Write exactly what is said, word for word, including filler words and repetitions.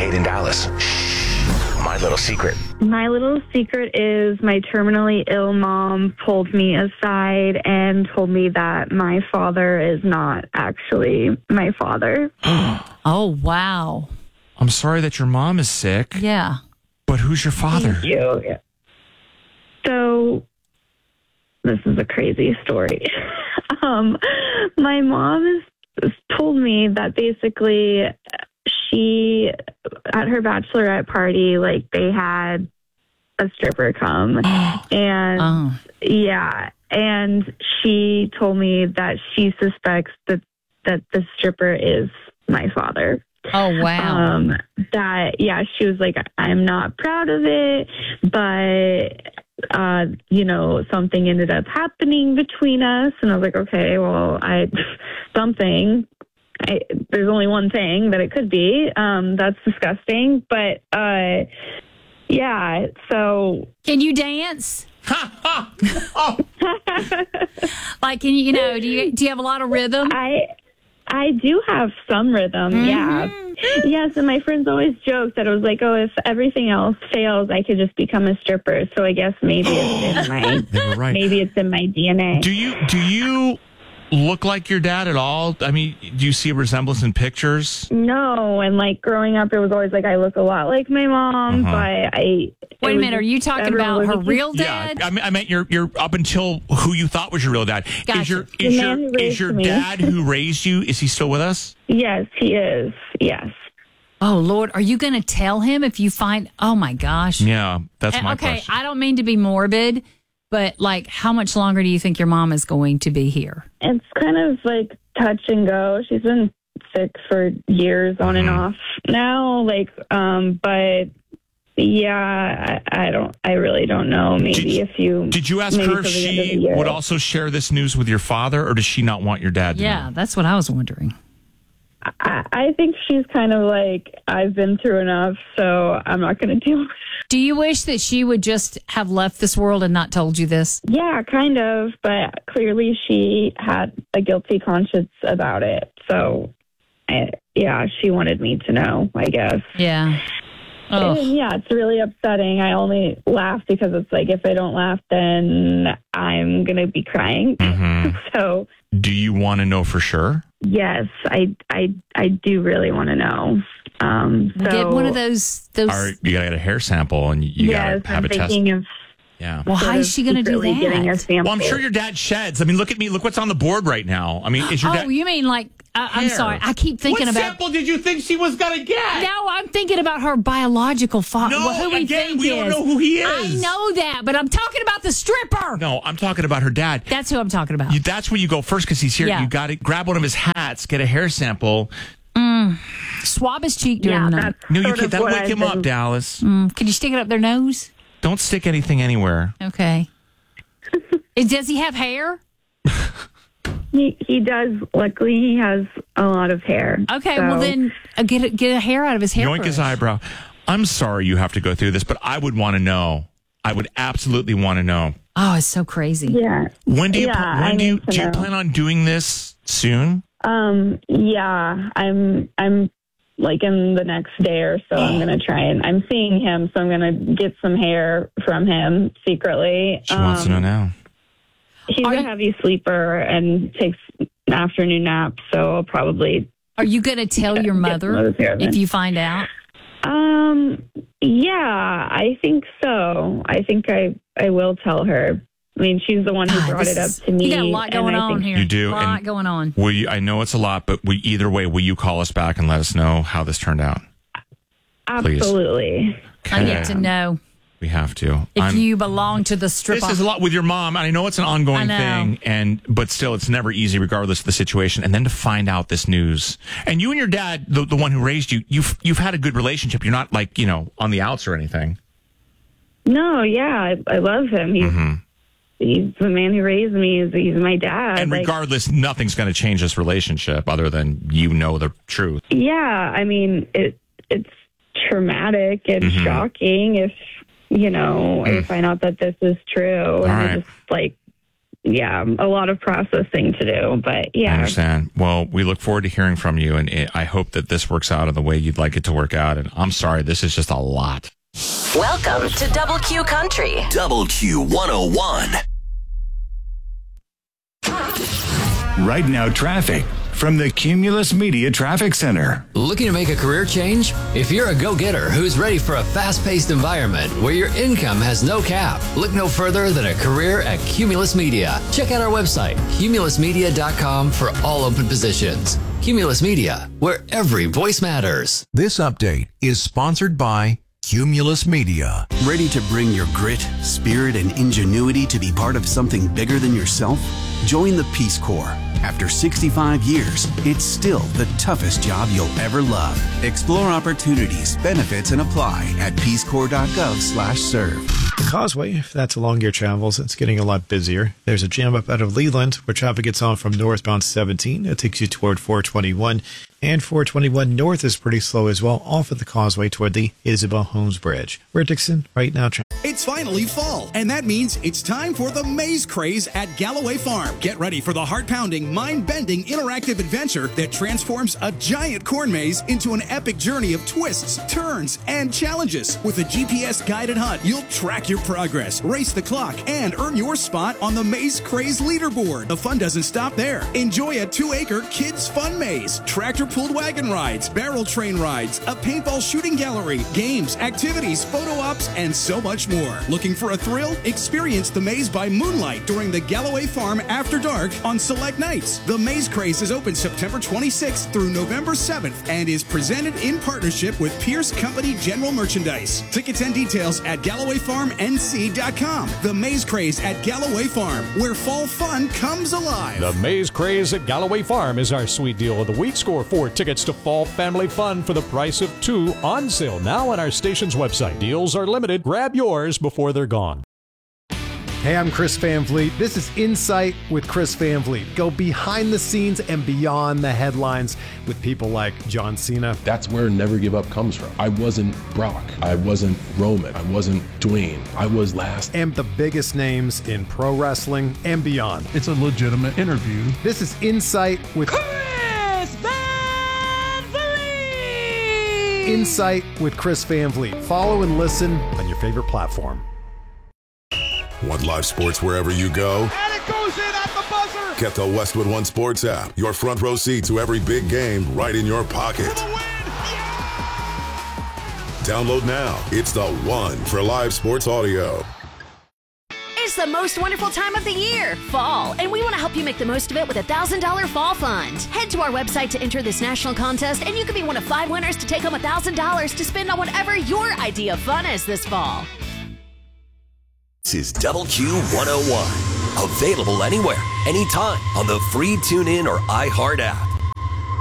Kate and Dallas. My little secret. My little secret is my terminally ill mom pulled me aside and told me that my father is not actually my father. Oh, wow. I'm sorry that your mom is sick. Yeah. But who's your father? Thank you. So, this is a crazy story. um, my mom has told me that basically she, at her bachelorette party, like they had a stripper come. and Oh. yeah, and she told me that she suspects that, that the stripper is my father. Oh, wow. Um, that, yeah, she was like, I'm not proud of it, but, uh, you know, something ended up happening between us. And I was like, okay, well, I, something, I, there's only one thing that it could be. Um, that's disgusting. But, uh, yeah, so. Can you dance? oh. Like, can you, you know, do you, do you have a lot of rhythm? I, I do have some rhythm, Mm-hmm. yeah. Yes, and my friends always joke that it was like, oh, if everything else fails, I could just become a stripper. So I guess maybe it's in my They were right. maybe it's in my D N A. Do you do you look like your dad at all? I mean, do you see a resemblance in pictures? No, and like growing up, it was always like I look a lot like my mom, Uh-huh. but I. Wait a minute, are you talking about her real dad? Yeah, I, mean, I meant your your up until who you thought was your real dad. Gotcha. Is your The is man your who raised is your me. dad who raised you? Is he still with us? Yes, he is. Yes. Oh, Lord, are you going to tell him if you find, oh my gosh. Yeah, that's And, my okay, question. I don't mean to be morbid, but like, how much longer do you think your mom is going to be here? It's kind of like touch and go. She's been sick for years on and Mhm. off now, like, um, but yeah, I, I don't, I really don't know. Maybe Did- if you Did you ask maybe her if till the end of she the year. would also share this news with your father, or does she not want your dad to Yeah, know? that's what I was wondering. I, I think she's kind of like, I've been through enough, so I'm not going to deal with it. Do you wish that she would just have left this world and not told you this? Yeah, kind of, but clearly she had a guilty conscience about it. So, I, yeah, she wanted me to know, I guess. Yeah. Oh. And yeah, it's really upsetting. I only laugh because it's like, if I don't laugh, then I'm going to be crying. Mhm. So, Do you want to know for sure? yes, I, I, I do really want to know. Um, so, Get one of those. those. Or you gotta get a hair sample and you yes, gotta have I'm a test. thinking of Yeah. Well, how sort is of she going to do secretly getting a that? sample. Well, I'm sure your dad sheds. I mean, look at me. Look what's on the board right now. I mean, is your Oh, dad? you mean like, I, I'm Hair. sorry. I keep thinking what about. sample did you think she was gonna get? No, I'm thinking about her biological father. No, who we again, think we don't is. know who he is. I know that, but I'm talking about the stripper. No, I'm talking about her dad. That's who I'm talking about. You, that's where you go first because he's here. Yeah. You got to grab one of his hats, get a hair sample. Swab his cheek during yeah, the night. that's No, you sort can't. of That'll what wake I've him been- up, Dallas. Mm, can you stick it up their nose? Don't stick anything anywhere. Okay. Is- Does he have hair? He he does. Luckily, he has a lot of hair. Okay, So- well then uh, get a, get a hair out of his hair. Yoink his eyebrow. I'm sorry you have to go through this, but I would want to know. I would absolutely want to know. Oh, it's so crazy. Yeah. When do you? Yeah, pl- when I do you? need to Do you know. plan on doing this soon? Um. Yeah. I'm. I'm like in the next day or so. I'm gonna try and I'm seeing him, so I'm gonna get some hair from him secretly. She wants to know Um, now. He's Are a you- heavy sleeper and takes an afternoon nap, so I'll probably. Are you going to tell your Get mother some of his hair then. if you find out? Um. Yeah, I think so. I think I I will tell her. I mean, she's the one who God, brought this it up is- to me. You got a lot and going I on think here. You do, A lot and- going on. Will you? I know it's a lot, but we, either way, will you call us back and let us know how this turned out? Please. Absolutely. I get to know We have to. if I'm- you belong to the stripper. This is a lot with your mom, and I know it's an ongoing I know. thing, and but still, it's never easy, regardless of the situation. And then to find out this news, and you and your dad, the, the one who raised you, you've you've had a good relationship. You're not like you know on the outs or anything. No, yeah, I, I love him. He's Mhm. he's the man who raised me. He's, he's my dad. And Like, regardless, nothing's going to change this relationship other than you know the truth. yeah, I mean, it it's traumatic and Mhm. shocking if you know Mm. I find out that this is true. And I right. just like yeah, a lot of processing to do. But yeah. I understand. Well, we look forward to hearing from you, and it, I hope that this works out in the way you'd like it to work out. And I'm sorry, this is just a lot. Welcome to Double Q Country. Double Q one oh one. Right now, traffic from the Cumulus Media Traffic Center. Looking to make a career change? If you're a go-getter who's ready for a fast-paced environment where your income has no cap, look no further than a career at Cumulus Media. Check out our website, cumulus media dot com, for all open positions. Cumulus Media, where every voice matters. This update is sponsored by Cumulus Media. Ready to bring your grit, spirit, and ingenuity to be part of something bigger than yourself? Join the Peace Corps. After sixty-five years, it's still the toughest job you'll ever love. Explore opportunities, benefits, and apply at peace corps dot gov slash serve. The Causeway, if that's along your travels, it's getting a lot busier. There's a jam up out of Leland where traffic gets on from northbound seventeen. It takes you toward four twenty-one. And four twenty-one north is pretty slow as well, off of the Causeway toward the Isabel Holmes Bridge. We're Dixon, right now. Tra- It's finally fall, and that means it's time for the Maze Craze at Galloway Farm. Get ready for the heart-pounding, mind-bending, interactive adventure that transforms a giant corn maze into an epic journey of twists, turns, and challenges. With a G P S-guided hunt, you'll track your progress, race the clock, and earn your spot on the Maze Craze leaderboard. The fun doesn't stop there. Enjoy a two-acre kids' fun maze, tractor-pulled wagon rides, barrel train rides, a paintball shooting gallery, games, activities, photo ops, and so much more. Looking for a thrill? Experience the maze by moonlight during the Galloway Farm After Dark on select nights. The Maze Craze is open September twenty-sixth through November seventh and is presented in partnership with Pierce Company General Merchandise. Tickets and details at galloway farm n c dot com. The Maze Craze at Galloway Farm, where fall fun comes alive. The Maze Craze at Galloway Farm is our sweet deal of the week. Score four tickets to Fall Family Fun for the price of two, on sale now on our station's website. Deals are limited. Grab yours before they're gone. Hey, I'm Chris Van Vliet. This is Insight with Chris Van Vliet. Go behind the scenes and beyond the headlines with people like John Cena. That's where Never Give Up comes from. I wasn't Brock. I wasn't Roman. I wasn't Dwayne. I was last. And the biggest names in pro wrestling and beyond. It's a legitimate interview. This is Insight with Chris Van Vliet. Insight with Chris Van Vliet. Follow and listen on your favorite platform. Want live sports wherever you go? And it goes in at the buzzer! Get the Westwood One Sports app. Your front row seat to every big game right in your pocket. For the win! Yeah! Download now. It's the one for live sports audio. It's the most wonderful time of the year, fall, and we want to help you make the most of it with a one thousand dollars Fall Fund. Head to our website to enter this national contest, and you could be one of five winners to take home one thousand dollars to spend on whatever your idea of fun is this fall. This is Double Q one oh one. Available anywhere, anytime on the free TuneIn or iHeart app.